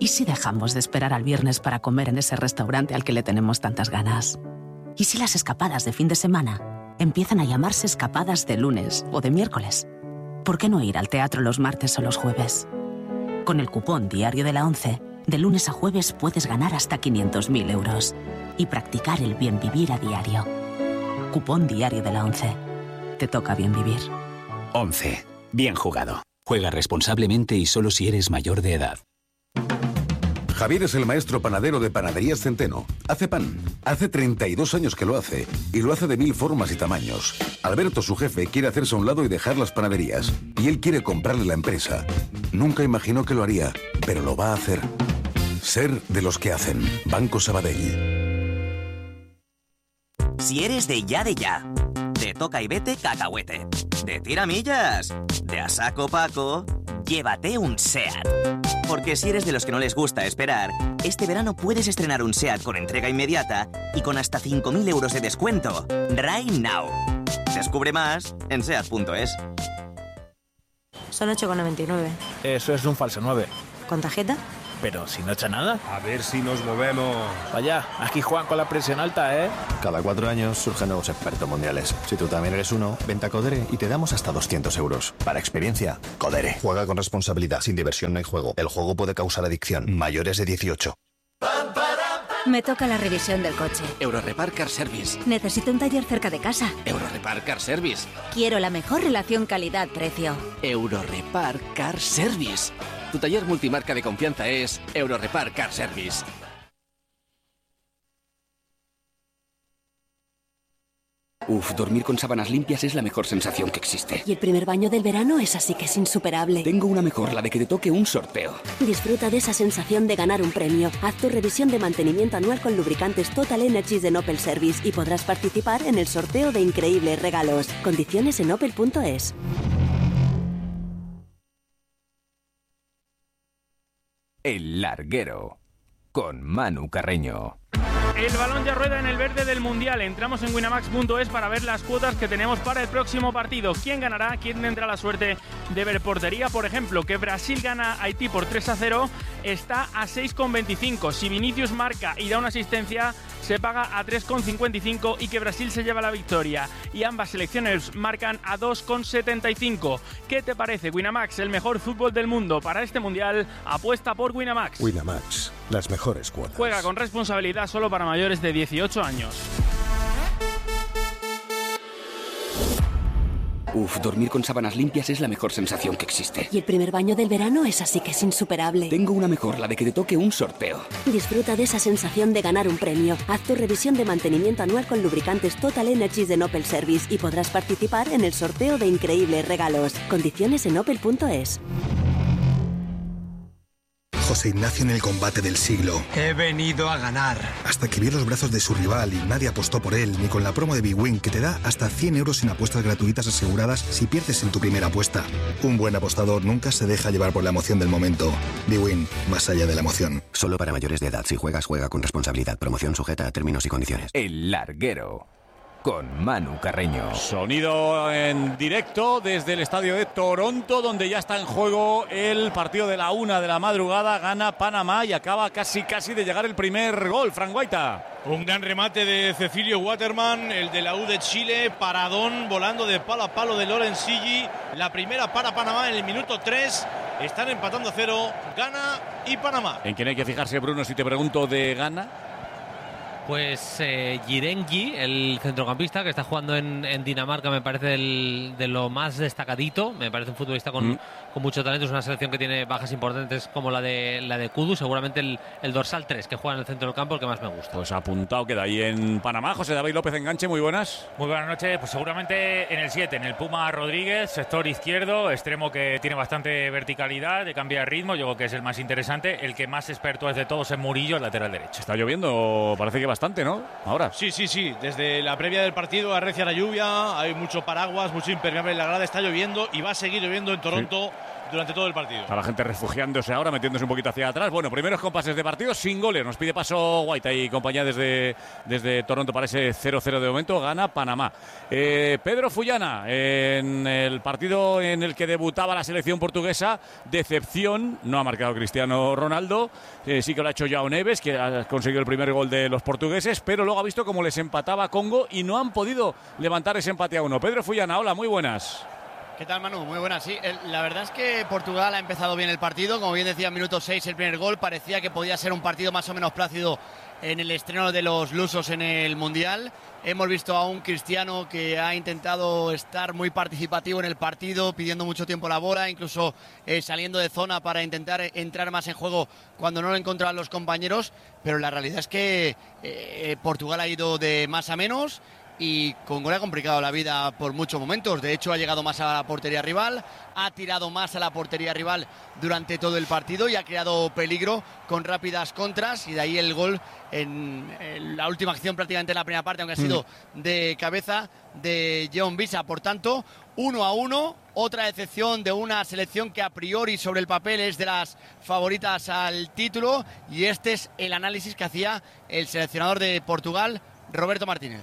¿Y si dejamos de esperar al viernes para comer en ese restaurante al que le tenemos tantas ganas? ¿Y si las escapadas de fin de semana empiezan a llamarse escapadas de lunes o de miércoles? ¿Por qué no ir al teatro los martes o los jueves? Con el cupón Diario de la ONCE, de lunes a jueves puedes ganar hasta 500.000 euros y practicar el bien vivir a diario. Cupón Diario de la ONCE. Te toca bien vivir. 11. Bien jugado. Juega responsablemente y solo si eres mayor de edad. Javier es el maestro panadero de Panaderías Centeno. Hace pan. Hace 32 años que lo hace. Y lo hace de 1000 formas y tamaños. Alberto, su jefe, quiere hacerse a un lado y dejar las panaderías. Y él quiere comprarle la empresa. Nunca imaginó que lo haría, pero lo va a hacer. Ser de los que hacen. Banco Sabadell. Si eres de ya, de toca y vete cacahuete, de tiramillas, de a saco Paco, llévate un SEAT. Porque si eres de los que no les gusta esperar, este verano puedes estrenar un SEAT con entrega inmediata y con hasta 5.000 euros de descuento. Right now. Descubre más en SEAT.es. Son 8,99. Eso es un falso 9. ¿Con tarjeta? Pero si no echa nada. A ver si nos movemos. Vaya, aquí juegan con la presión alta, ¿eh? Cada 4 años surgen nuevos expertos mundiales. Si tú también eres uno, vente a Codere y te damos hasta 200 euros. Para experiencia, Codere. Juega con responsabilidad. Sin diversión no hay juego. El juego puede causar adicción. Mayores de 18. Me toca la revisión del coche. Eurorepar Car Service. Necesito un taller cerca de casa. Eurorepar Car Service. Quiero la mejor relación calidad-precio. Eurorepar Car Service. Tu taller multimarca de confianza es Eurorepar Car Service. Dormir con sábanas limpias es la mejor sensación que existe. Y el primer baño del verano es así que es insuperable. Tengo una mejor, la de que te toque un sorteo. Disfruta de esa sensación de ganar un premio. Haz tu revisión de mantenimiento anual con lubricantes Total Energies de Opel Service y podrás participar en el sorteo de increíbles regalos. Condiciones en opel.es. El Larguero, con Manu Carreño. El balón ya rueda en el verde del Mundial. Entramos en winamax.es para ver las cuotas que tenemos para el próximo partido. ¿Quién ganará? ¿Quién tendrá la suerte de ver portería? Por ejemplo, que Brasil gana a Haití por 3-0 está a 6,25. Si Vinicius marca y da una asistencia, se paga a 3,55 y que Brasil se lleva la victoria. Y ambas selecciones marcan a 2,75. ¿Qué te parece? Winamax, el mejor fútbol del mundo para este Mundial. Apuesta por Winamax. Winamax, las mejores cuotas. Juega con responsabilidad, solo para mayores de 18 años. Dormir con sábanas limpias es la mejor sensación que existe. Y el primer baño del verano es así que es insuperable. Tengo una mejor, la de que te toque un sorteo. Disfruta de esa sensación de ganar un premio. Haz tu revisión de mantenimiento anual con lubricantes Total Energies de Opel Service y podrás participar en el sorteo de increíbles regalos. Condiciones en opel.es. José Ignacio en el combate del siglo. He venido a ganar. Hasta que vio los brazos de su rival y nadie apostó por él, ni con la promo de bwin que te da hasta 100 euros en apuestas gratuitas aseguradas si pierdes en tu primera apuesta. Un buen apostador nunca se deja llevar por la emoción del momento. bwin, más allá de la emoción. Solo para mayores de edad. Si juegas, juega con responsabilidad. Promoción sujeta a términos y condiciones. El Larguero, con Manu Carreño. Sonido en directo desde el estadio de Toronto, donde ya está en juego el partido de la 1 de la madrugada. Gana Panamá y acaba casi de llegar el primer gol. Fran Guaita. Un gran remate de Cecilio Waterman, el de la U de Chile. Paradón volando de palo a palo de Lorenzilli. La primera para Panamá en el minuto 3. Están empatando a 0. Ghana y Panamá. ¿En quién hay que fijarse, Bruno, si te pregunto de Ghana? Pues Yirengi, el centrocampista que está jugando en Dinamarca, me parece de lo más destacadito. Me parece un futbolista con mucho talento. Es una selección que tiene bajas importantes como la de Kudu. Seguramente el dorsal 3 que juega en el centro del campo, el que más me gusta. Pues apuntado queda ahí en Panamá. José David López Enganche, muy buenas. Muy buenas noches. Pues seguramente en el 7, en el Puma Rodríguez, sector izquierdo, extremo que tiene bastante verticalidad, de cambiar de ritmo. Yo creo que es el más interesante. El que más experto es de todos es Murillo, el lateral derecho. Está lloviendo, parece que bastante, ¿no? Ahora. Sí. Desde la previa del partido arrecia la lluvia, hay mucho paraguas, mucho impermeable en la grada, está lloviendo y va a seguir lloviendo en Toronto. durante todo el partido. A la gente refugiándose ahora, metiéndose un poquito hacia atrás. Bueno, primeros compases de partido sin goles. Nos pide paso White y compañía desde Toronto para ese 0-0 de momento. Gana Panamá. Pedro Fullana, en el partido en el que debutaba la selección portuguesa, decepción. No ha marcado Cristiano Ronaldo. Sí que lo ha hecho João Neves, que ha conseguido el primer gol de los portugueses, pero luego ha visto cómo les empataba Congo y no han podido levantar ese empate a 1. Pedro Fullana, hola, muy buenas. ¿Qué tal, Manu? Muy buenas, sí. La verdad es que Portugal ha empezado bien el partido. Como bien decía, minuto 6 el primer gol. Parecía que podía ser un partido más o menos plácido en el estreno de los lusos en el Mundial. Hemos visto a un Cristiano que ha intentado estar muy participativo en el partido, pidiendo mucho tiempo la bola, incluso saliendo de zona para intentar entrar más en juego cuando no lo encontraban los compañeros. Pero la realidad es que Portugal ha ido de más a menos y Congo le ha complicado la vida por muchos momentos. De hecho, ha llegado más a la portería rival, ha tirado más a la portería rival durante todo el partido y ha creado peligro con rápidas contras, y de ahí el gol en la última acción, prácticamente en la primera parte, aunque ha sido de cabeza de Jeon Bisa. Por tanto, 1-1, otra decepción de una selección que a priori sobre el papel es de las favoritas al título, y este es el análisis que hacía el seleccionador de Portugal, Roberto Martínez.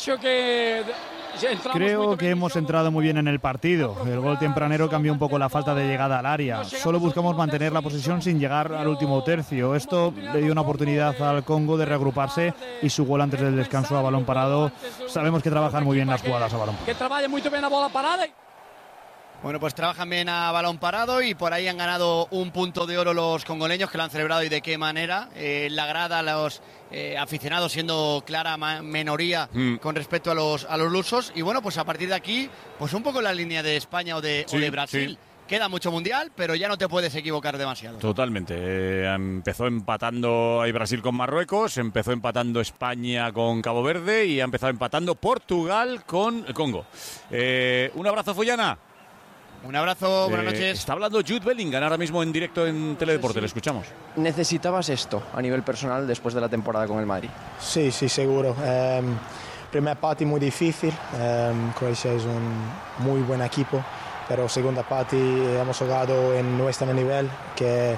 Creo que hemos entrado muy bien en el partido. El gol tempranero cambió un poco la falta de llegada al área. Solo buscamos mantener la posesión sin llegar al último tercio. Esto le dio una oportunidad al Congo de reagruparse, y su gol antes del descanso a balón parado. Sabemos que trabajan muy bien las jugadas a balón parado. Que trabajen muy bien a bola parada. Bueno, pues trabajan bien a balón parado y por ahí han ganado un punto de oro los congoleños, que lo han celebrado, y de qué manera. La grada, los aficionados siendo clara minoría con respecto a los lusos. Y bueno, pues a partir de aquí, pues un poco en la línea de España o de Brasil. Sí. Queda mucho mundial, pero ya no te puedes equivocar demasiado. Totalmente. Empezó empatando ahí Brasil con Marruecos, empezó empatando España con Cabo Verde y ha empezado empatando Portugal con Congo. Un abrazo, Fullana. Un abrazo, buenas noches. Está hablando Jude Bellingham ahora mismo en directo en Teledeporte, le escuchamos. ¿Necesitabas esto a nivel personal después de la temporada con el Madrid? Sí, seguro. Primera parte muy difícil, Croacia es un muy buen equipo, pero segunda parte hemos jugado en nuestro nivel, que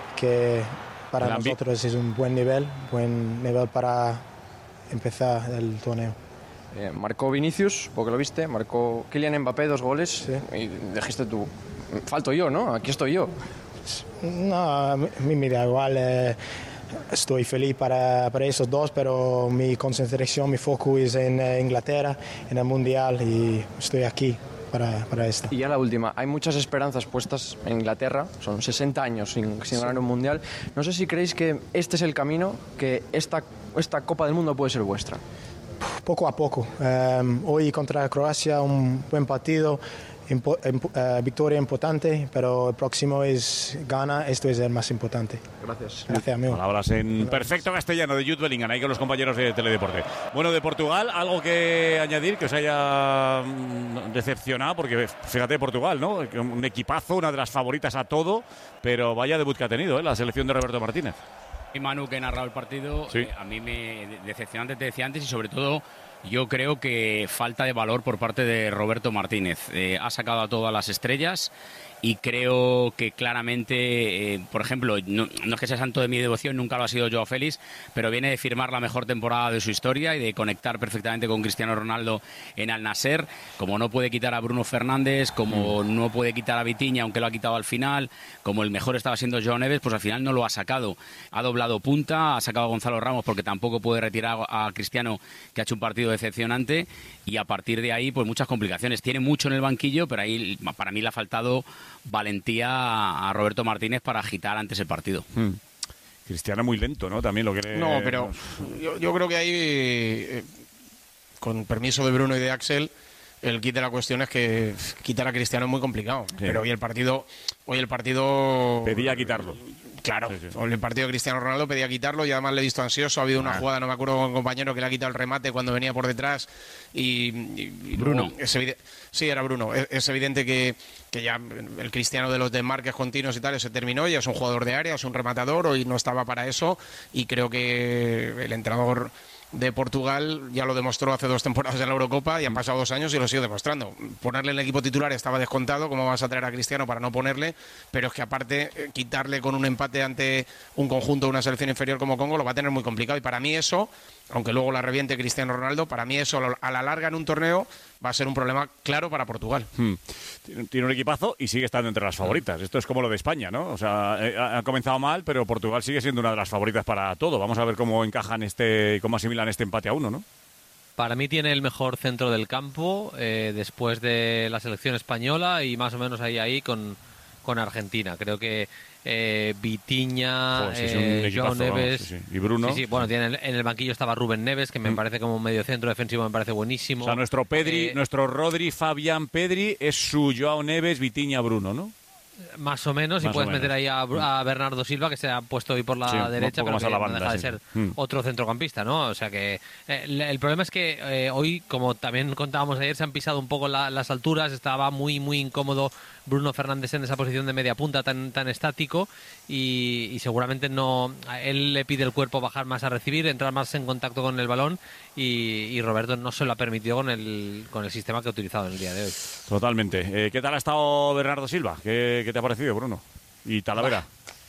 para nosotros es un buen nivel para empezar el torneo. Marcó Vinicius, porque lo viste, marcó Kylian Mbappé 2 goles, sí. Y dijiste tú, falto yo, ¿no? Aquí estoy yo. No, a mí me da igual, estoy feliz para esos dos, pero mi concentración, mi foco es en Inglaterra, en el Mundial, y estoy aquí para esto. Y ya la última, hay muchas esperanzas puestas en Inglaterra, son 60 años sin ganar un Mundial. No sé si creéis que este es el camino, que esta Copa del Mundo puede ser vuestra. Poco a poco. Hoy contra Croacia un buen partido, victoria importante, pero el próximo es Ghana, esto es el más importante. Gracias. Gracias, amigo. Palabras en perfecto castellano de Jude Bellingham, ahí con los compañeros de Teledeporte. Bueno, de Portugal, ¿algo que añadir que os haya decepcionado? Porque fíjate, Portugal, ¿no? Un equipazo, una de las favoritas a todo, pero vaya debut que ha tenido, la selección de Roberto Martínez. Y Manu, que he narrado el partido, sí. A mí me decepcionante, te decía antes, y sobre todo yo creo que falta de valor por parte de Roberto Martínez. Ha sacado a todas las estrellas y creo que claramente, por ejemplo, no es que sea santo de mi devoción, nunca lo ha sido Joao Félix, pero viene de firmar la mejor temporada de su historia y de conectar perfectamente con Cristiano Ronaldo en Al Nassr. Como no puede quitar a Bruno Fernández, como no puede quitar a Vitinha, aunque lo ha quitado al final, como el mejor estaba siendo João Neves, pues al final no lo ha sacado. Ha doblado punta, ha sacado a Gonzalo Ramos porque tampoco puede retirar a Cristiano, que ha hecho un partido decepcionante, y a partir de ahí pues muchas complicaciones. Tiene mucho en el banquillo, pero ahí para mí le ha faltado valentía a Roberto Martínez para agitar antes el partido. Cristiano muy lento, ¿no? También lo que No, pero yo creo que ahí, con permiso de Bruno y de Axel, el kit de la cuestión es que quitar a Cristiano es muy complicado. Sí. Pero hoy el partido pedía quitarlo. Claro, sí. El partido de Cristiano Ronaldo pedía quitarlo y además le he visto ansioso. Ha habido una jugada, no me acuerdo, con un compañero que le ha quitado el remate cuando venía por detrás. Y Bruno. Sí, era Bruno. Es evidente que ya el Cristiano de los desmarques continuos y tal se terminó. Ya es un jugador de área, es un rematador. Hoy no estaba para eso y creo que el entrenador de Portugal ya lo demostró hace 2 temporadas en la Eurocopa y han pasado 2 años y lo sigue demostrando. Ponerle en el equipo titular estaba descontado, ¿cómo vas a traer a Cristiano para no ponerle? Pero es que aparte quitarle con un empate ante un conjunto de una selección inferior como Congo lo va a tener muy complicado, y para mí eso, aunque luego la reviente Cristiano Ronaldo, para mí eso a la larga en un torneo va a ser un problema claro para Portugal. Tiene un equipazo y sigue estando entre las favoritas. Esto es como lo de España, ¿no? O sea, ha comenzado mal, pero Portugal sigue siendo una de las favoritas para todo. Vamos a ver cómo encajan cómo asimilan este empate a 1, ¿no? Para mí tiene el mejor centro del campo después de la selección española y más o menos ahí con Argentina. Creo que Vitinha, Joao Neves y Bruno. Sí, bueno, en el banquillo estaba Rubén Neves, que me parece como un medio centro defensivo, me parece buenísimo. O sea, nuestro Pedri, nuestro Rodri, Fabián Pedri es su Joao Neves, Vitinha, Bruno, ¿no? Más o menos, y puedes meter ahí a Bernardo Silva, que se ha puesto hoy por la derecha, pero que no deja de ser otro centrocampista, ¿no? O sea que el problema es que hoy, como también contábamos ayer, se han pisado un poco las alturas, estaba muy incómodo Bruno Fernández en esa posición de media punta tan estático y seguramente no, él le pide el cuerpo bajar más a recibir, entrar más en contacto con el balón y Roberto no se lo ha permitido con el sistema que ha utilizado en el día de hoy. Totalmente. ¿Qué tal ha estado Bernardo Silva? ¿Qué te ha parecido, Bruno? ¿Y Talavera?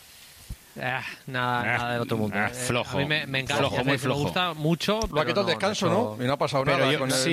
Nada del otro mundo. Flojo. A mí me encanta, muy flojo. Me gusta mucho. Lo ha quitado el descanso, ¿no? Y no ha pasado nada.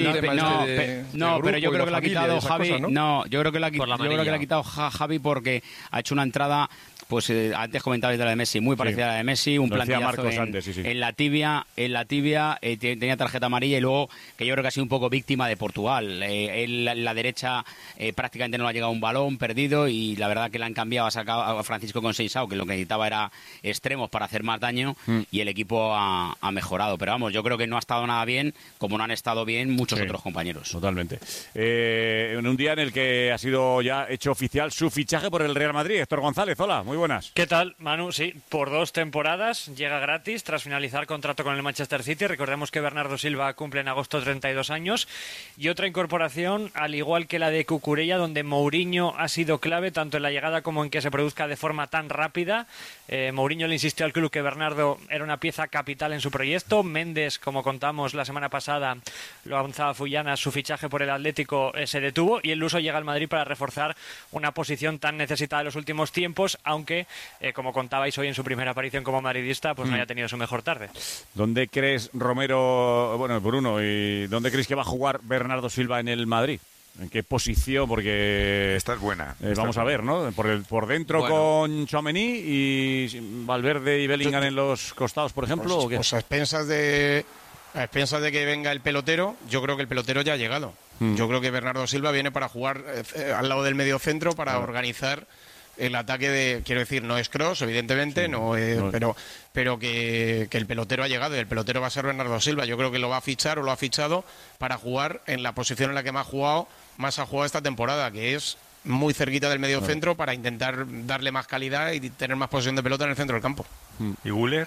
Pero yo creo que lo ha quitado Javi. No, yo creo que lo ha quitado Javi porque ha hecho una entrada. Pues antes comentabais de la de Messi, muy parecida a la de Messi, un plantillazo en la tibia, tenía tarjeta amarilla y luego que yo creo que ha sido un poco víctima de Portugal. La derecha prácticamente no le ha llegado un balón perdido y la verdad que le han cambiado, ha sacado a Francisco Conceição, que lo que necesitaba era extremos para hacer más daño y el equipo ha mejorado. Pero vamos, yo creo que no ha estado nada bien, como no han estado bien muchos otros compañeros. Totalmente. En un día en el que ha sido ya hecho oficial su fichaje por el Real Madrid, Héctor González, hola, muy buenas. ¿Qué tal, Manu? Sí, por 2 temporadas, llega gratis tras finalizar contrato con el Manchester City. Recordemos que Bernardo Silva cumple en agosto 32 años. Y otra incorporación, al igual que la de Cucurella, donde Mourinho ha sido clave tanto en la llegada como en que se produzca de forma tan rápida. Mourinho le insistió al club que Bernardo era una pieza capital en su proyecto. Méndez, como contamos la semana pasada, lo avanzaba Fullana, su fichaje por el Atlético se detuvo y el luso llega al Madrid para reforzar una posición tan necesitada en los últimos tiempos, aunque como contabais hoy en su primera aparición como madridista, pues no haya tenido su mejor tarde. ¿Dónde crees, Bruno, y dónde crees que va a jugar Bernardo Silva en el Madrid? ¿En qué posición? Porque esta es buena. Vamos a ver, ¿no? Por dentro con Tchouaméni y Valverde y Bellingham en los costados, por ejemplo. ¿o qué? Pues a expensas de que venga el pelotero, yo creo que el pelotero ya ha llegado. Yo creo que Bernardo Silva viene para jugar al lado del medio centro, para organizar el ataque quiero decir, no es Kroos, evidentemente, pero que el pelotero ha llegado y el pelotero va a ser Bernardo Silva. Yo creo que lo va a fichar o lo ha fichado para jugar en la posición en la que más ha jugado esta temporada, que es muy cerquita del medio centro, para intentar darle más calidad y tener más posesión de pelota en el centro del campo. ¿Y Güler?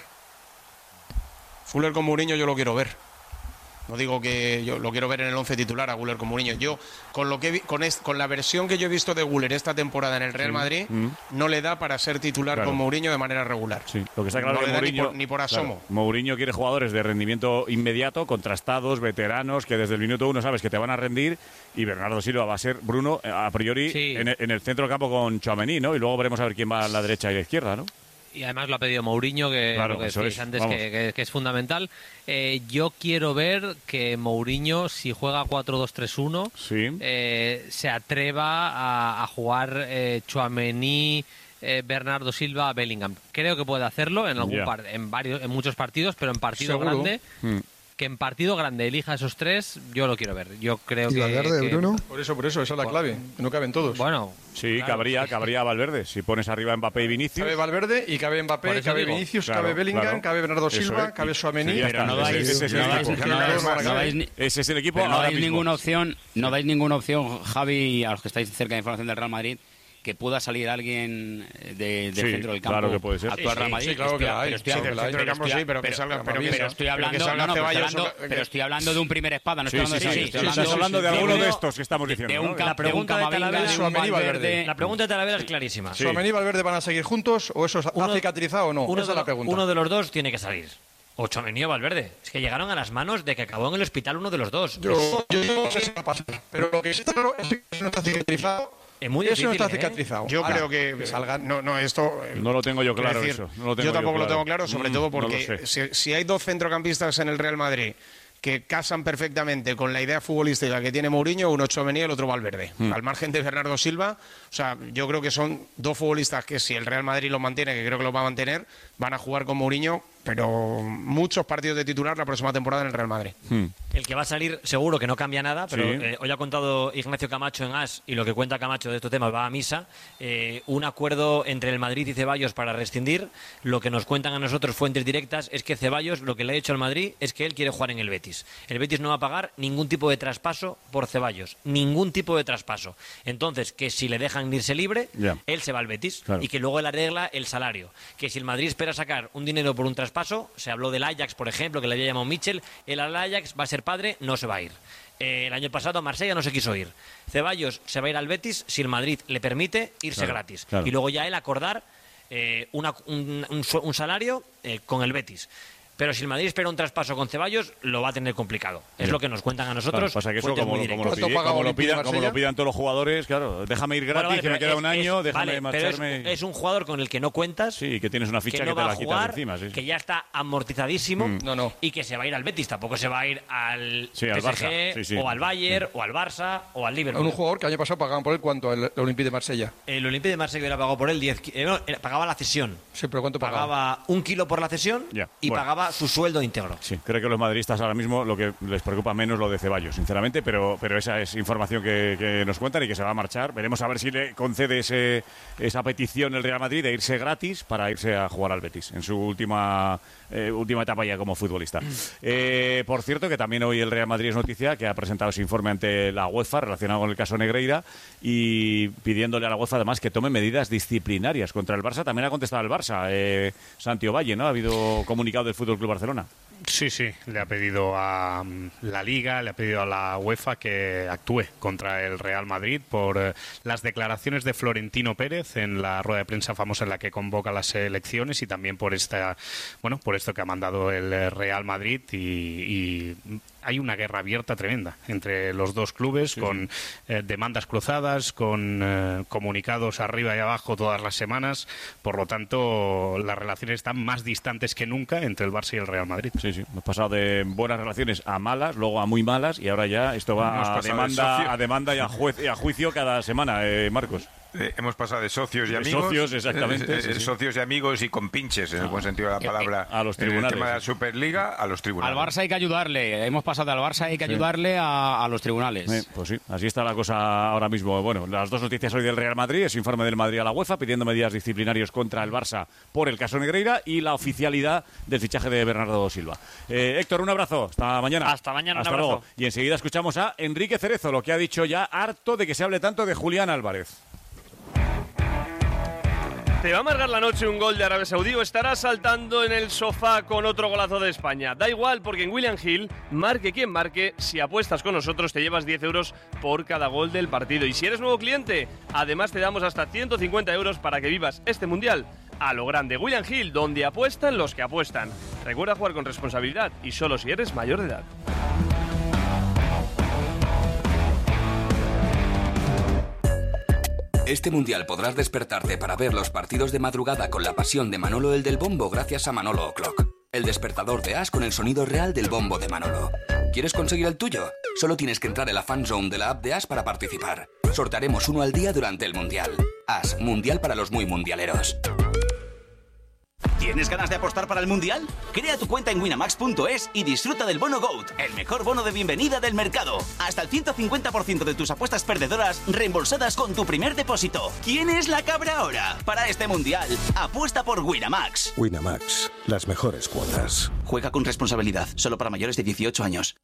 Güler con Mourinho yo lo quiero ver. No digo que yo lo quiero ver en el 11 titular a Güler con Mourinho. Yo, con la versión que yo he visto de Güler esta temporada en el Real Madrid, no le da para ser titular con Mourinho de manera regular. Sí, lo que está claro no que Mourinho ni por asomo. Claro, Mourinho quiere jugadores de rendimiento inmediato, contrastados, veteranos, que desde el minuto 1 sabes que te van a rendir, y Bernardo Silva va a ser, Bruno, a priori, en el centro del campo con Tchouaméni, ¿no? Y luego veremos a ver quién va a la derecha y a la izquierda, ¿no? Y además lo ha pedido Mourinho, que lo que decís antes, que es fundamental. Yo quiero ver que Mourinho, si juega 4-2-3-1, se atreva a jugar Tchouaméni, Bernardo Silva, Bellingham. Creo que puede hacerlo en muchos partidos, pero en partido grande. Que en partido grande elija esos 3, yo lo quiero ver. Yo creo ¿Y Valverde, Bruno? Por eso, esa es la clave. Que no caben todos. Bueno, sí, claro, cabría Valverde. Si pones arriba a Mbappé y Vinicius. Cabe Valverde y cabe Mbappé, cabe Vinicius, cabe Bellingham, cabe Bernardo Silva, cabe Tchouaméni. Pero no dais ese es el equipo. No dais ninguna opción, Javi, a los que estáis cerca de información del Real Madrid, que pueda salir alguien del centro del campo. Claro que puede ser. Actual Real Madrid. Sí, claro que hay. Pero estoy hablando de un primer espada, no estoy hablando de alguno de estos que estamos diciendo. La pregunta de Talavera es clarísima. ¿Tchouaméni y Valverde van a seguir juntos o eso ha cicatrizado o no? Esa es la pregunta. Uno de los dos tiene que salir. o Tchouaméni o Valverde. Es que llegaron a las manos de que acabó en el hospital uno de los dos. Yo no sé si va a pasar, pero lo que está claro es que no está cicatrizado. Es muy difícil, eso no está cicatrizado. Yo creo que salgan. No, esto. No lo tengo yo claro. Decir, eso. No lo tengo yo tampoco claro. lo tengo claro, sobre todo porque si hay dos centrocampistas en el Real Madrid que casan perfectamente con la idea futbolística que tiene Mourinho, uno Tchouaméni y el otro Valverde. Al margen de Bernardo Silva, o sea, yo creo que son dos futbolistas que si el Real Madrid los mantiene, que creo que los va a mantener, van a jugar con Mourinho, pero muchos partidos de titular la próxima temporada en el Real Madrid. El que va a salir seguro que no cambia nada, pero hoy ha contado Ignacio Camacho en AS, y lo que cuenta Camacho de estos temas va a misa, un acuerdo entre el Madrid y Ceballos para rescindir. Lo que nos cuentan a nosotros fuentes directas es que Ceballos lo que le ha hecho al Madrid es que él quiere jugar en el Betis. El Betis no va a pagar ningún tipo de traspaso por Ceballos, ningún tipo de traspaso. Entonces, que si le dejan irse libre, él se va al Betis, y que luego él arregla el salario. Que si el Madrid espera sacar un dinero por un traspaso, se habló del Ajax, por ejemplo, que le había llamado Mitchell, el Ajax va a ser padre, no se va a ir. El año pasado Marsella no se quiso ir. Ceballos se va a ir al Betis si el Madrid le permite irse gratis. Y luego ya él acordar un salario con el Betis. Pero si el Madrid espera un traspaso con Ceballos, lo va a tener complicado. Es lo que nos cuentan a nosotros. Pasa que eso, como lo pidan todos los jugadores, claro, déjame ir gratis, que me queda un año, déjame marcharme. Pero es un jugador con el que no cuentas. Sí, que tienes una ficha que no te va la a jugar, quitas encima. Sí. Que ya está amortizadísimo y que se va a ir al Betis. Tampoco se va a ir al PSG o al Bayern o al Barça o al Liverpool. Un jugador que el año pasado pagaban por él, ¿cuánto? El Olympique de Marsella. El Olympique de Marsella hubiera pagado por él 10 pagaba la cesión. Sí, pero ¿cuánto pagaba? Pagaba 1 kilo por la cesión y pagaba su sueldo íntegro. Sí, creo que los madridistas ahora mismo lo que les preocupa menos lo de Ceballos, sinceramente, pero esa es información que nos cuentan y que se va a marchar. Veremos a ver si le concede esa petición el Real Madrid de irse gratis para irse a jugar al Betis en su última etapa ya como futbolista. Por cierto, que también hoy el Real Madrid es noticia que ha presentado ese informe ante la UEFA relacionado con el caso Negreira y pidiéndole a la UEFA además que tome medidas disciplinarias contra el Barça. También ha contestado el Barça, Santi Ovalle, ¿no? Ha habido comunicado del Fútbol Club Barcelona. Sí, le ha pedido a la Liga, le ha pedido a la UEFA que actúe contra el Real Madrid por las declaraciones de Florentino Pérez en la rueda de prensa famosa en la que convoca las elecciones y también por por esto que ha mandado el Real Madrid y hay una guerra abierta tremenda entre los dos clubes con demandas cruzadas, con comunicados arriba y abajo todas las semanas. Por lo tanto, las relaciones están más distantes que nunca entre el Barça y el Real Madrid. Sí, hemos pasado de buenas relaciones a malas, luego a muy malas y ahora ya esto va a demanda y a juicio cada semana, Marcos. Hemos pasado de socios y amigos. Socios, exactamente. Socios y amigos y compinches, en el buen sentido de la palabra. A los tribunales. En el tema de la Superliga, a los tribunales. Al Barça hay que ayudarle. Hemos pasado al Barça, hay que ayudarle a los tribunales. Pues sí, así está la cosa ahora mismo. Bueno, las dos noticias hoy del Real Madrid, es informe del Madrid a la UEFA pidiendo medidas disciplinarias contra el Barça por el caso Negreira y la oficialidad del fichaje de Bernardo Silva. Héctor, un abrazo. Hasta mañana. Hasta mañana, Hasta un abrazo. Luego. Y enseguida escuchamos a Enrique Cerezo, lo que ha dicho ya harto de que se hable tanto de Julián Álvarez. ¿Te va a amargar la noche un gol de Arabia Saudí o estarás saltando en el sofá con otro golazo de España? Da igual, porque en William Hill, marque quien marque, si apuestas con nosotros te llevas 10 euros por cada gol del partido. Y si eres nuevo cliente, además te damos hasta 150 euros para que vivas este Mundial a lo grande. William Hill, donde apuestan los que apuestan. Recuerda jugar con responsabilidad y solo si eres mayor de edad. Este Mundial podrás despertarte para ver los partidos de madrugada con la pasión de Manolo el del Bombo gracias a Manolo O'Clock, el despertador de As con el sonido real del bombo de Manolo. ¿Quieres conseguir el tuyo? Solo tienes que entrar en la fan zone de la app de As para participar. Sortearemos uno al día durante el Mundial. As, Mundial para los muy mundialeros. ¿Tienes ganas de apostar para el Mundial? Crea tu cuenta en winamax.es y disfruta del bono GOAT, el mejor bono de bienvenida del mercado. Hasta el 150% de tus apuestas perdedoras reembolsadas con tu primer depósito. ¿Quién es la cabra ahora? Para este Mundial, apuesta por Winamax. Winamax, las mejores cuotas. Juega con responsabilidad, solo para mayores de 18 años.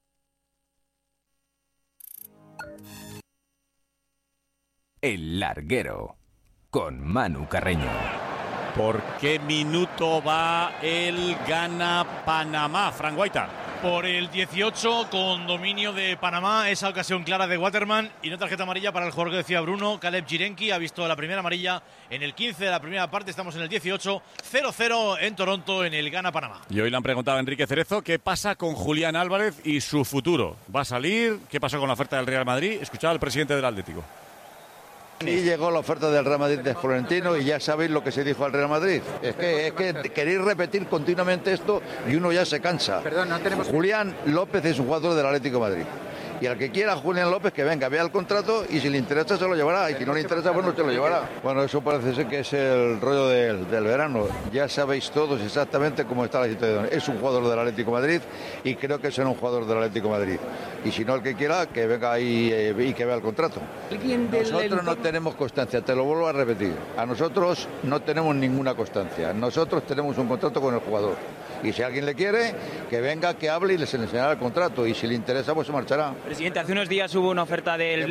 El Larguero, con Manu Carreño. ¿Por qué minuto va el Ghana-Panamá, Fran Guaita? por el 18 con dominio de Panamá, esa ocasión clara de Waterman y no tarjeta amarilla para el jugador que decía Bruno, Caleb Jirenki, ha visto la primera amarilla en el 15 de la primera parte, estamos en el 18, 0-0 en Toronto en el Ghana-Panamá. Y hoy le han preguntado a Enrique Cerezo qué pasa con Julián Álvarez y su futuro. ¿Va a salir? ¿Qué pasó con la oferta del Real Madrid? Escuchaba al presidente del Atlético. Y llegó la oferta del Real Madrid de Florentino y ya sabéis lo que se dijo al Real Madrid. Es que queréis repetir continuamente esto y uno ya se cansa. Perdón, no tenemos... Julián López es un jugador del Atlético de Madrid. Y al que quiera Julián López que venga, vea el contrato y si le interesa se lo llevará. Y si no le interesa, pues no se lo llevará. Bueno, eso parece ser que es el rollo del verano. Ya sabéis todos exactamente cómo está la situación. Es un jugador del Atlético de Madrid y creo que será un jugador del Atlético de Madrid. Y si no, el que quiera, que venga ahí y que vea el contrato. Nosotros no tenemos constancia, te lo vuelvo a repetir. A nosotros no tenemos ninguna constancia. Nosotros tenemos un contrato con el jugador. Y si alguien le quiere, que venga, que hable y les enseñará el contrato. Y si le interesa, pues se marchará. Presidente, hace unos días hubo una oferta del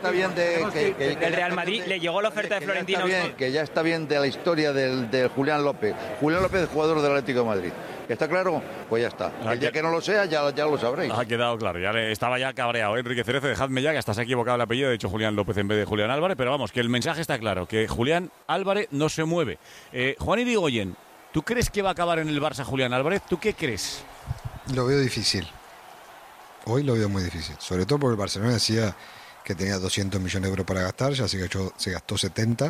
Real Madrid. ¿Le llegó la oferta de Florentino? Que ya está bien de la historia de Julián López. Julián López es jugador del Atlético de Madrid. ¿Está claro? Pues ya está. El día que no lo sea, ya lo sabréis. Ha quedado claro. Estaba ya cabreado. Enrique Cerezo, dejadme ya, que hasta se ha equivocado el apellido. De hecho, Julián López en vez de Julián Álvarez. Pero vamos, que el mensaje está claro. Que Julián Álvarez no se mueve. Juan Irigoyen, ¿tú crees que va a acabar en el Barça Julián Álvarez? ¿Tú qué crees? Lo veo difícil. Hoy lo veo muy difícil. Sobre todo porque el Barcelona decía que tenía 200 millones de euros para gastar. Ya se gastó 70.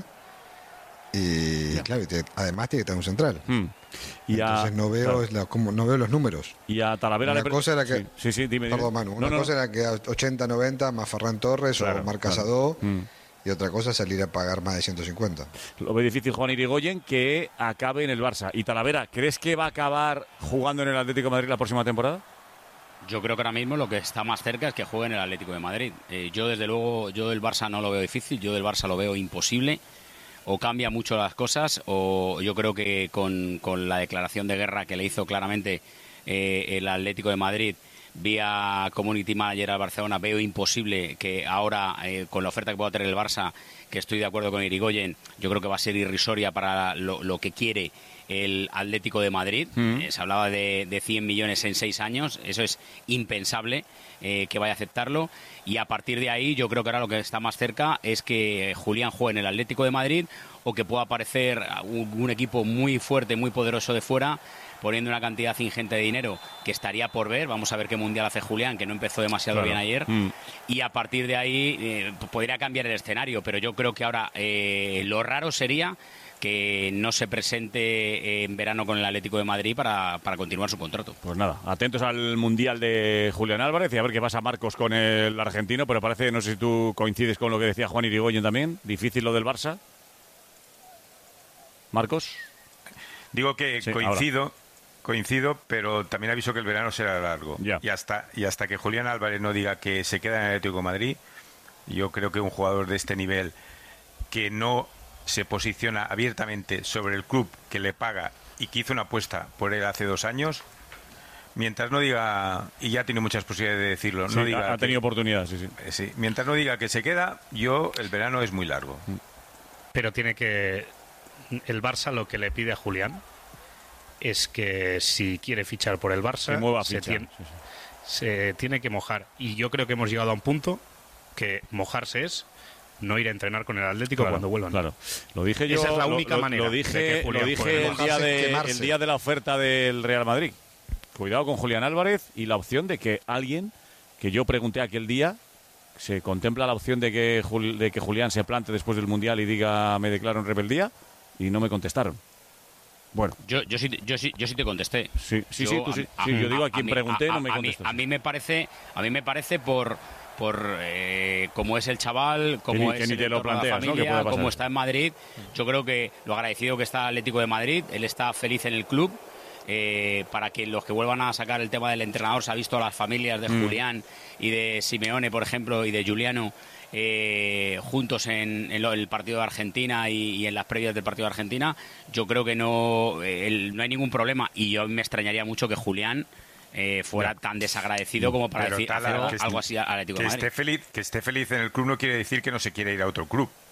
Y claro, además tiene que tener un central. Entonces no veo, no veo los números. Y a Talavera una cosa era que dime. Perdón, Manu. Una cosa era que a 80-90 más Ferran Torres o Marc Casado. Y otra cosa salir a pagar más de 150. Lo ve difícil Juan Irigoyen que acabe en el Barça. Y Talavera, ¿crees que va a acabar jugando en el Atlético de Madrid la próxima temporada? Yo creo que ahora mismo lo que está más cerca es que juegue en el Atlético de Madrid. Yo desde luego, yo del Barça no lo veo difícil, yo del Barça lo veo imposible. O cambia mucho las cosas, o yo creo que con la declaración de guerra que le hizo claramente el Atlético de Madrid vía Community Manager al Barcelona, veo imposible que ahora, con la oferta que pueda tener el Barça, que estoy de acuerdo con Irigoyen, yo creo que va a ser irrisoria para lo que quiere el Atlético de Madrid. Se hablaba de 100 millones en 6 años, eso es impensable que vaya a aceptarlo. Y a partir de ahí yo creo que ahora lo que está más cerca es que Julián juegue en el Atlético de Madrid o que pueda aparecer un equipo muy fuerte, muy poderoso de fuera, poniendo una cantidad ingente de dinero que estaría por ver. Vamos a ver qué mundial hace Julián, que no empezó demasiado bien ayer. Y a partir de ahí podría cambiar el escenario, pero yo creo que ahora lo raro sería que no se presente en verano con el Atlético de Madrid para continuar su contrato. Pues nada, atentos al Mundial de Julián Álvarez y a ver qué pasa Marcos con el argentino, pero parece, no sé si tú coincides con lo que decía Juan Irigoyen también, difícil lo del Barça. Marcos. Digo que sí, coincido, pero también aviso que el verano será largo. Y hasta que Julián Álvarez no diga que se queda en el Atlético de Madrid, yo creo que un jugador de este nivel que no se posiciona abiertamente sobre el club que le paga y que hizo una apuesta por él hace 2 años, mientras no diga, y ya tiene muchas posibilidades de decirlo, no diga ha tenido oportunidades, sí, mientras no diga que se queda, el verano es muy largo. Pero tiene que, el Barça lo que le pide a Julián es que si quiere fichar por el Barça se tiene que mojar, y yo creo que hemos llegado a un punto que mojarse es no ir a entrenar con el Atlético cuando vuelvan. Claro, lo dije yo. Esa es la única manera. Lo dije el día de la oferta del Real Madrid. Cuidado con Julián Álvarez y la opción de que alguien, que yo pregunté aquel día, se contempla la opción de que Julián se plante después del Mundial y diga me declaro en rebeldía, y no me contestaron. Bueno, yo sí te contesté. Yo digo a quien pregunté no me contestó. A mí me parece por cómo es el chaval, cómo es la familia, cómo está en Madrid. Yo creo que lo agradecido que está el Atlético de Madrid, él está feliz en el club. Para que los que vuelvan a sacar el tema del entrenador, se ha visto a las familias de Julián y de Simeone, por ejemplo, y de Giuliano juntos en el partido de Argentina y en las previas del partido de Argentina. Yo creo que no hay ningún problema, y yo me extrañaría mucho que Julián fuera tan desagradecido como para hacer algo así al Atlético de Madrid. Que esté feliz en el club no quiere decir que no se quiera ir a otro club.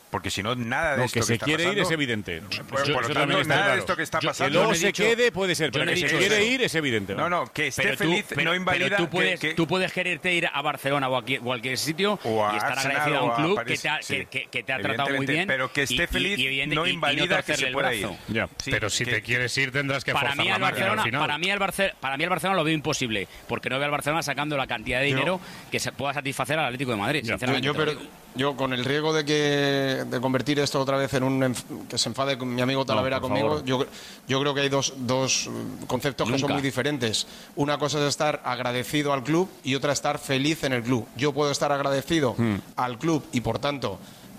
Porque si no, nada de esto que se quiere pasando, ir es evidente. Por lo tanto, nada de esto que está pasando. Que luego se quede puede ser, pero que se quiere ir es evidente. No, que esté feliz no invalida. Pero tú puedes quererte ir a Barcelona o a cualquier sitio y estar agradecido a un club que te ha tratado muy bien. Pero que esté feliz no invalida que se pueda ir. Pero si te quieres ir tendrás que forzar la máquina al final. Para mí el Barcelona lo veo imposible, porque no veo al Barcelona sacando la cantidad de dinero que se pueda satisfacer al Atlético de Madrid, sinceramente. Yo con el riesgo de convertir esto otra vez en que se enfade mi amigo Talavera conmigo, yo creo que hay dos conceptos que son muy diferentes. Una cosa es estar agradecido al club y otra estar feliz en el club. Yo puedo estar agradecido al club y por tanto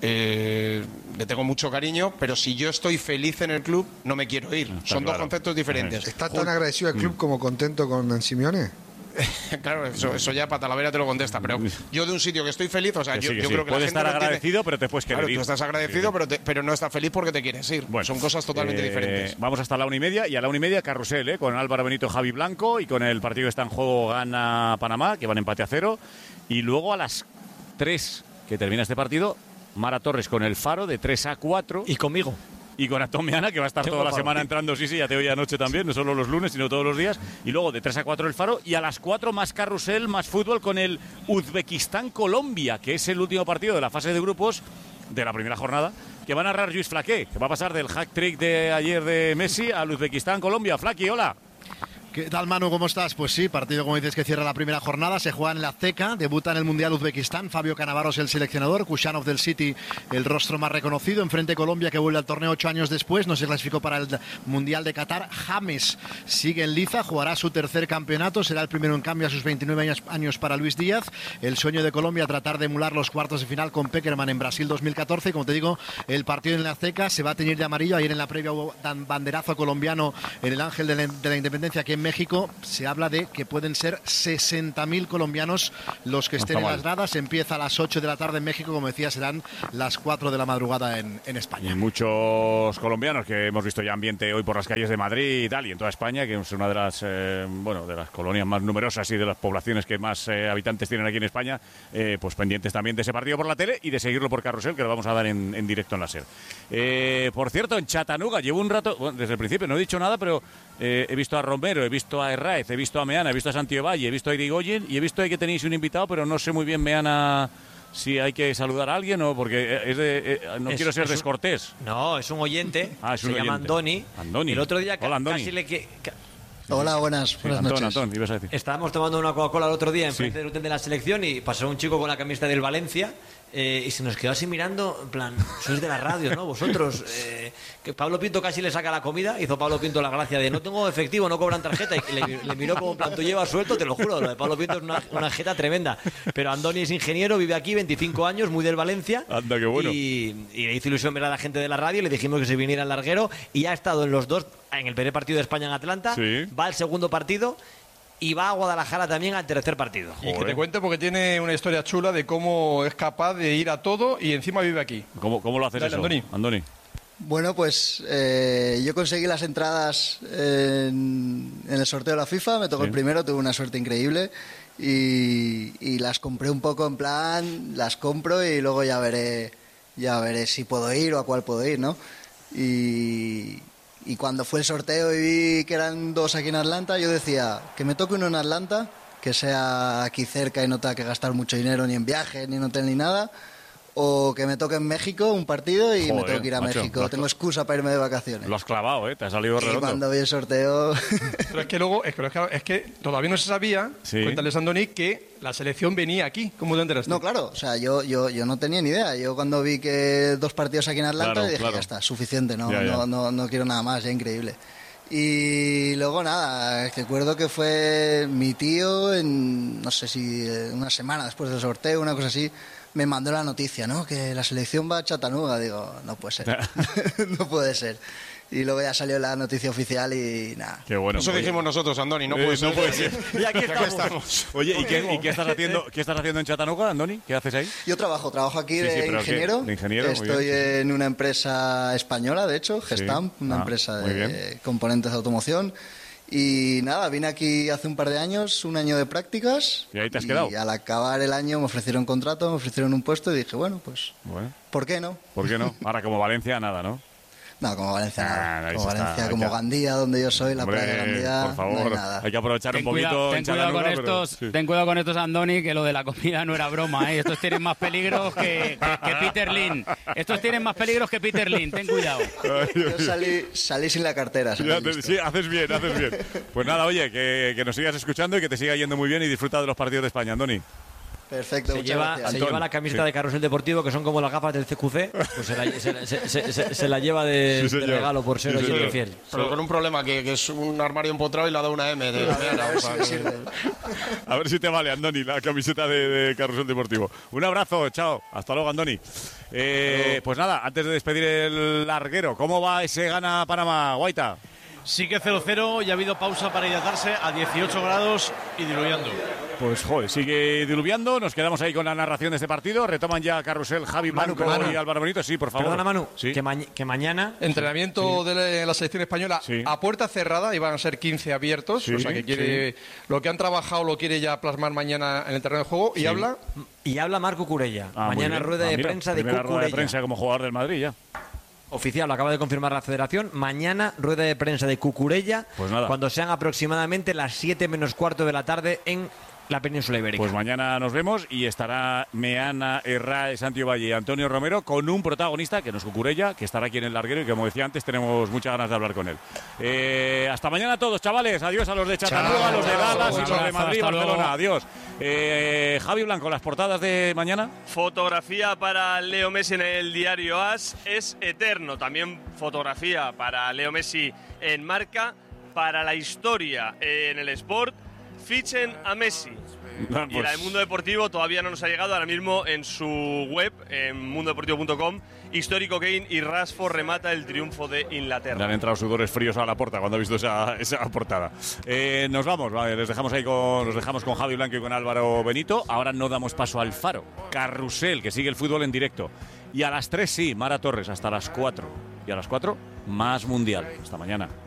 le tengo mucho cariño, pero si yo estoy feliz en el club no me quiero ir. Son dos conceptos diferentes. ¿Está tan agradecido al club como contento con Simeone? Claro, eso ya para Talavera te lo contesta, pero yo de un sitio que estoy feliz, o sea, yo creo que puedes estar agradecido, pero te puedes querer ir. Tú estás agradecido, pero no estás feliz porque te quieres ir. Bueno, son cosas totalmente diferentes. Vamos hasta la 1:30 y a la 1:30 carrusel, con Álvaro Benito, Javi Blanco y con el partido que está en juego gana Panamá, que van empate a 0. Y luego a las 3 que termina este partido, Mara Torres con el Faro de 3-4. Y conmigo. Y con Atomiana, que va a estar toda la semana entrando, sí, ya te oí anoche también, no solo los lunes, sino todos los días. Y luego de 3-4 el Faro, y a las 4 más carrusel, más fútbol con el Uzbekistán-Colombia, que es el último partido de la fase de grupos de la primera jornada, que va a narrar Lluís Flaqué, que va a pasar del hack-trick de ayer de Messi al Uzbekistán-Colombia. Flaqué, hola. ¿Qué tal, Manu? ¿Cómo estás? Pues sí, partido, como dices, que cierra la primera jornada. Se juega en la Azteca, debuta en el Mundial Uzbekistán. Fabio Cannavaros, el seleccionador. Kushanov del City, el rostro más reconocido. Enfrente Colombia, que vuelve al torneo 8 años después. No se clasificó para el Mundial de Qatar. James sigue en liza, jugará su tercer campeonato. Será el primero en cambio a sus 29 años para Luis Díaz. El sueño de Colombia, tratar de emular los cuartos de final con Pekerman en Brasil 2014. Como te digo, el partido en la Azteca se va a teñir de amarillo. Ayer en la previa hubo banderazo colombiano en el Ángel de la Independencia, aquí en México. Se habla de que pueden ser 60.000 colombianos los que estén en las gradas. Empieza a las 8 de la tarde en México, como decía, serán las 4 de la madrugada en España. Y muchos colombianos que hemos visto ya ambiente hoy por las calles de Madrid y tal, y en toda España, que es una de las de las colonias más numerosas y de las poblaciones que más habitantes tienen aquí en España, pues pendientes también de ese partido por la tele y de seguirlo por Carrusel, que lo vamos a dar en directo en la SER. Por cierto, en Chattanooga llevo un rato, bueno, desde el principio no he dicho nada, pero he visto a Romero, he visto a Herráez, he visto a Meana, he visto a Santiovalle, he visto a Irigoyen y he visto ahí que tenéis un invitado, pero no sé muy bien, Meana, si hay que saludar a alguien o porque no quiero ser descortés. No, es un oyente, se llama Andoni. El otro día casi le... Hola, buenas noches. Antón, ibas a decir. Estábamos tomando una Coca-Cola el otro día enfrente del hotel de la selección y pasó un chico con la camiseta del Valencia y se nos quedó así mirando, en plan, sois de la radio, ¿no? Vosotros. Que Pablo Pinto casi le saca la comida, hizo Pablo Pinto la gracia de no tengo efectivo, no cobran tarjeta, y le miró como en plan, tú llevas suelto, te lo juro, lo de Pablo Pinto es una jeta tremenda. Pero Andoni es ingeniero, vive aquí, 25 años, muy del Valencia. Anda, qué bueno. Y le hizo ilusión ver a la gente de la radio, le dijimos que se viniera al larguero y ha estado en los dos, en el primer partido de España en Atlanta, va al segundo partido y va a Guadalajara también al tercer partido. Y que te cuente porque tiene una historia chula de cómo es capaz de ir a todo y encima vive aquí. ¿Cómo lo haces? Dale, eso, Andoni? Bueno, pues yo conseguí las entradas en el sorteo de la FIFA, me tocó el primero, tuve una suerte increíble y las compré un poco en plan, las compro y luego ya veré si puedo ir o a cuál puedo ir, ¿no? Y cuando fue el sorteo y vi que eran dos aquí en Atlanta, yo decía que me toque uno en Atlanta, que sea aquí cerca y no tenga que gastar mucho dinero ni en viaje, ni en hotel, ni nada, o que me toque en México un partido y me tengo que ir a México. Tengo excusa para irme de vacaciones. Lo has clavado, te ha salido redondo. Y cuando vi el sorteo... Pero es que luego, es que todavía no se sabía, cuéntales, Andoni, que la selección venía aquí. ¿Cómo te enteraste? No, claro, o sea, yo no tenía ni idea. Yo cuando vi que 2 partidos aquí en Atlanta, dije, ya está, suficiente, no quiero nada más, ya increíble. Y luego nada, recuerdo que fue mi tío, no sé si una semana después del sorteo, una cosa así, me mandó la noticia, ¿no? Que la selección va a Chattanooga. Digo, no puede ser. No puede ser. Y luego ya salió la noticia oficial y nada. Qué bueno. Eso dijimos nosotros, Andoni, no puede ser. No puede ser. Y aquí estamos. Oye, ¿y qué estás haciendo en Chattanooga, Andoni? ¿Qué haces ahí? Yo trabajo aquí de ingeniero. De ingeniero. Estoy en una empresa española, de hecho, Gestamp, una empresa de componentes de automoción. Y nada, vine aquí hace un par de años, un año de prácticas. ¿Y ahí te has quedado? Y al acabar el año me ofrecieron contrato, me ofrecieron un puesto y dije, bueno, pues, ¿por qué no? ¿Por qué no? Ahora como Valencia, nada, ¿no? No, como Valencia nada. Como Valencia, como Gandía, donde yo soy, la playa de Gandía, por favor, no hay nada. Hay que aprovechar un poquito. Ten cuidado con estos, Andoni, que lo de la comida no era broma, ¿eh? Estos tienen más peligros que Peter Lin. Estos tienen más peligros que Peter Lin, ten cuidado. Yo salí sin la cartera. Sí, haces bien. Pues nada, oye, que nos sigas escuchando y que te siga yendo muy bien y disfruta de los partidos de España, Andoni. Perfecto, se lleva la camiseta de Carrusel Deportivo, que son como las gafas del CQC, pues se la lleva de regalo por ser oyente fiel. Pero con un problema, que es un armario empotrado y le ha dado una M. A ver si te vale, Andoni, la camiseta de Carrusel Deportivo. Un abrazo, chao. Hasta luego, Andoni. Pues nada, antes de despedir el larguero, ¿cómo va ese Gana Panamá, Guaita? Sigue 0-0 y ha habido pausa para hidratarse a 18 grados y diluviando. Pues joder, sigue diluviando. Nos quedamos ahí con la narración de este partido. Retoman ya Carrusel, Javi Blanco y Álvaro Benito. Sí, por favor. Perdona, Manu, ¿sí? que mañana... Entrenamiento de la selección española a puerta cerrada, y van a ser 15 abiertos. O sea, que lo que han trabajado lo quiere ya plasmar mañana en el terreno de juego. ¿Y habla? Y habla Marc Cucurella. Mañana rueda de prensa de Cucurella. Rueda de prensa como jugador del Madrid ya. Oficial, lo acaba de confirmar la Federación. Mañana rueda de prensa de Cucurella, cuando sean aproximadamente las 7 menos cuarto de la tarde en la península ibérica. Pues mañana nos vemos y estará Meana, Herrá, Santiago Valle y Antonio Romero con un protagonista que no es Cucurella, que estará aquí en el larguero y que, como decía antes, tenemos muchas ganas de hablar con él. Hasta mañana a todos, chavales. Adiós a los de Chattanooga, a los de Dallas y los de Madrid, Barcelona. Adiós. Javi Blanco, las portadas de mañana. Fotografía para Leo Messi en el diario AS, es eterno. También fotografía para Leo Messi en Marca, para la historia en el Sport. Fichen a Messi. Y la del Mundo Deportivo todavía no nos ha llegado. Ahora mismo en su web, en mundodeportivo.com, histórico Kane y Rashford remata el triunfo de Inglaterra. Le han entrado sudores fríos a la puerta cuando ha visto esa portada. Nos vamos, les dejamos ahí nos dejamos con Javi Blanco y con Álvaro Benito. Ahora no damos paso al Faro. Carrusel, que sigue el fútbol en directo. Y a las 3 sí, Mara Torres, hasta las 4. Y a las 4, más Mundial. Hasta mañana.